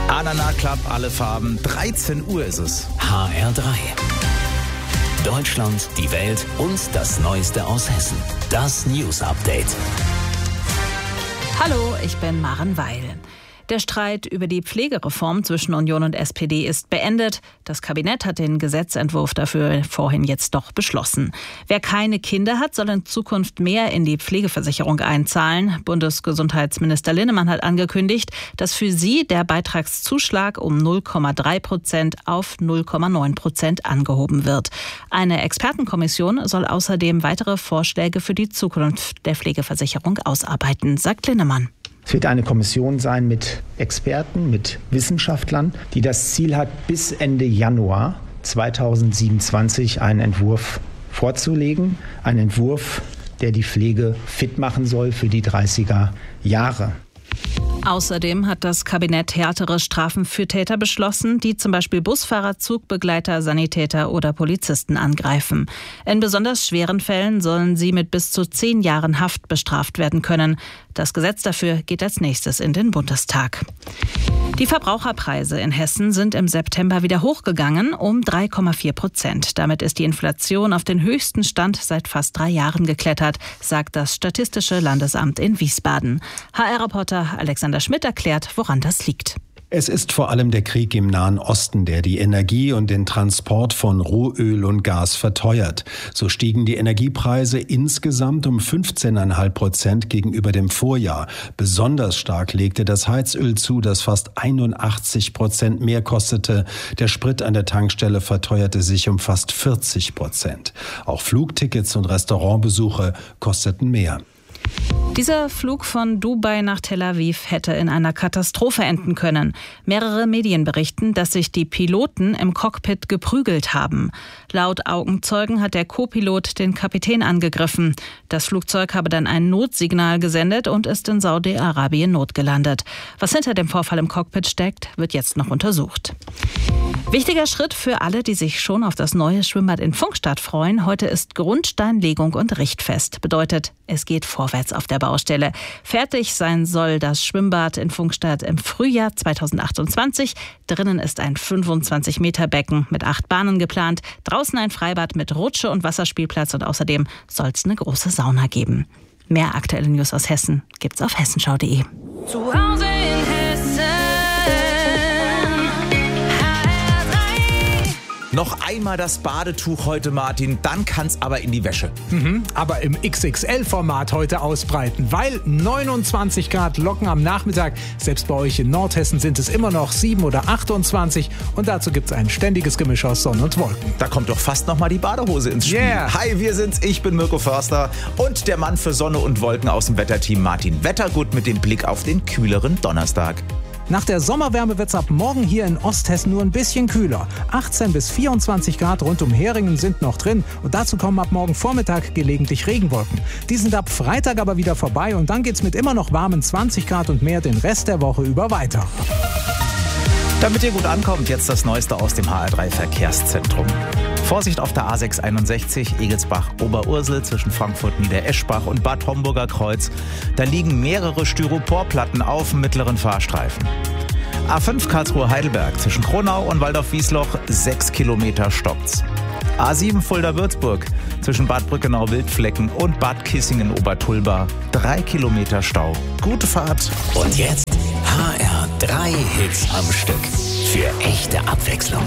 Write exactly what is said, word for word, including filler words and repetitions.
Anana Club, alle Farben. dreizehn Uhr ist es. H R drei. Deutschland, die Welt und das Neueste aus Hessen. Das News Update. Hallo, ich bin Maren Weil. Der Streit über die Pflegereform zwischen Union und S P D ist beendet. Das Kabinett hat den Gesetzentwurf dafür vorhin jetzt doch beschlossen. Wer keine Kinder hat, soll in Zukunft mehr in die Pflegeversicherung einzahlen. Bundesgesundheitsminister Linnemann hat angekündigt, dass für sie der Beitragszuschlag um null Komma drei Prozent auf null Komma neun Prozent angehoben wird. Eine Expertenkommission soll außerdem weitere Vorschläge für die Zukunft der Pflegeversicherung ausarbeiten, sagt Linnemann. Es wird eine Kommission sein mit Experten, mit Wissenschaftlern, die das Ziel hat, bis Ende Januar zweitausendsiebenundzwanzig einen Entwurf vorzulegen. Ein Entwurf, der die Pflege fit machen soll für die dreißiger Jahre. Außerdem hat das Kabinett härtere Strafen für Täter beschlossen, die zum Beispiel Busfahrer, Zugbegleiter, Sanitäter oder Polizisten angreifen. In besonders schweren Fällen sollen sie mit bis zu zehn Jahren Haft bestraft werden können. Das Gesetz dafür geht als nächstes in den Bundestag. Die Verbraucherpreise in Hessen sind im September wieder hochgegangen, um drei Komma vier Prozent. Damit ist die Inflation auf den höchsten Stand seit fast drei Jahren geklettert, sagt das Statistische Landesamt in Wiesbaden. H R-Reporter Alexander Schmidt erklärt, woran das liegt. Es ist vor allem der Krieg im Nahen Osten, der die Energie und den Transport von Rohöl und Gas verteuert. So stiegen die Energiepreise insgesamt um fünfzehn Komma fünf Prozent gegenüber dem Vorjahr. Besonders stark legte das Heizöl zu, das fast einundachtzig Prozent mehr kostete. Der Sprit an der Tankstelle verteuerte sich um fast vierzig Prozent. Auch Flugtickets und Restaurantbesuche kosteten mehr. Dieser Flug von Dubai nach Tel Aviv hätte in einer Katastrophe enden können. Mehrere Medien berichten, dass sich die Piloten im Cockpit geprügelt haben. Laut Augenzeugen hat der Co-Pilot den Kapitän angegriffen. Das Flugzeug habe dann ein Notsignal gesendet und ist in Saudi-Arabien notgelandet. Was hinter dem Vorfall im Cockpit steckt, wird jetzt noch untersucht. Wichtiger Schritt für alle, die sich schon auf das neue Schwimmbad in Pfungstadt freuen. Heute ist Grundsteinlegung und Richtfest. Bedeutet, es geht vorwärts auf der Baustelle. Fertig sein soll das Schwimmbad in Pfungstadt im Frühjahr zweitausendachtundzwanzig. Drinnen ist ein fünfundzwanzig Meter Becken mit acht Bahnen geplant. Draußen ein Freibad mit Rutsche und Wasserspielplatz und außerdem soll es eine große Sauna geben. Mehr aktuelle News aus Hessen gibt's auf hessenschau punkt de. Zu Hause in Hessen. Noch einmal das Badetuch heute, Martin, dann kann's aber in die Wäsche. Mhm, aber im X X L-Format heute ausbreiten, weil neunundzwanzig Grad locken am Nachmittag. Selbst bei euch in Nordhessen sind es immer noch sieben oder achtundzwanzig und dazu gibt's ein ständiges Gemisch aus Sonne und Wolken. Da kommt doch fast noch mal die Badehose ins Spiel. Yeah. Hi, wir sind's, ich bin Mirko Förster und der Mann für Sonne und Wolken aus dem Wetterteam Martin Wettergut mit dem Blick auf den kühleren Donnerstag. Nach der Sommerwärme wird's ab morgen hier in Osthessen nur ein bisschen kühler. achtzehn bis vierundzwanzig Grad rund um Heringen sind noch drin und dazu kommen ab morgen Vormittag gelegentlich Regenwolken. Die sind ab Freitag aber wieder vorbei und dann geht's mit immer noch warmen zwanzig Grad und mehr den Rest der Woche über weiter. Damit ihr gut ankommt, jetzt das Neueste aus dem H R drei Verkehrszentrum. Vorsicht auf der A sechshunderteinundsechzig, Egelsbach-Oberursel zwischen Frankfurt-Niedereschbach und Bad Homburger Kreuz. Da liegen mehrere Styroporplatten auf dem mittleren Fahrstreifen. A fünf Karlsruhe-Heidelberg zwischen Kronau und Waldorf-Wiesloch, sechs Kilometer stoppt's. A sieben Fulda-Würzburg zwischen Bad Brückenau-Wildflecken und Bad Kissingen-Obertulba, drei Kilometer Stau. Gute Fahrt. Und jetzt H R drei Hits am Stück. Für echte Abwechslung.